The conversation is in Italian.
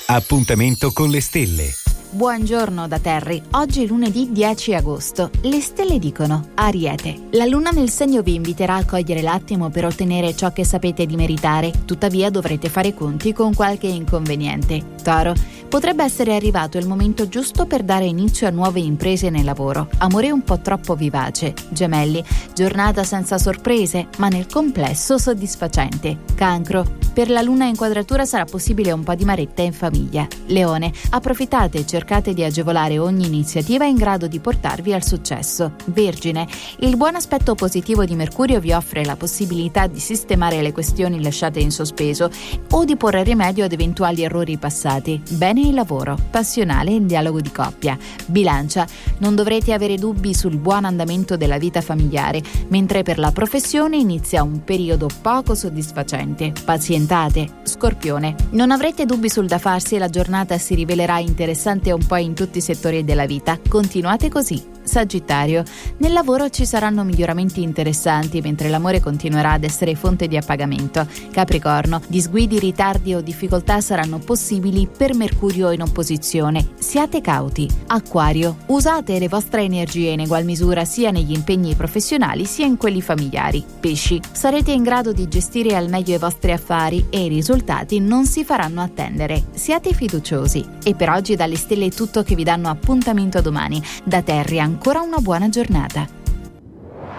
Appuntamento con le stelle. Buongiorno da Terry, oggi è lunedì 10 agosto. Le stelle dicono: Ariete, la luna nel segno vi inviterà a cogliere l'attimo per ottenere ciò che sapete di meritare, tuttavia dovrete fare i conti con qualche inconveniente. Toro, potrebbe essere arrivato il momento giusto per dare inizio a nuove imprese nel lavoro, amore un po' troppo vivace. Gemelli, giornata senza sorprese, ma nel complesso soddisfacente. Cancro, per la luna in quadratura sarà possibile un po' di maretta in famiglia. Leone, approfittate e cercate di agevolare ogni iniziativa in grado di portarvi al successo. Vergine, il buon aspetto positivo di Mercurio vi offre la possibilità di sistemare le questioni lasciate in sospeso o di porre rimedio ad eventuali errori passati. Bene il lavoro, passionale il dialogo di coppia. Bilancia, non dovrete avere dubbi sul buon andamento della vita familiare, mentre per la professione inizia un periodo poco soddisfacente. Pazientate. Scorpione, non avrete dubbi sul da farsi e la giornata si rivelerà interessante un po' in tutti i settori della vita. Continuate così. Sagittario, nel lavoro ci saranno miglioramenti interessanti mentre l'amore continuerà ad essere fonte di appagamento. Capricorno, disguidi, ritardi o difficoltà saranno possibili per Mercurio in opposizione. Siate cauti. Acquario, usate le vostre energie in egual misura sia negli impegni professionali sia in quelli familiari. Pesci, sarete in grado di gestire al meglio i vostri affari e i risultati non si faranno attendere. Siate fiduciosi. E per oggi dalle stelle è tutto, che vi danno appuntamento a domani. Da Terry ancora una buona giornata.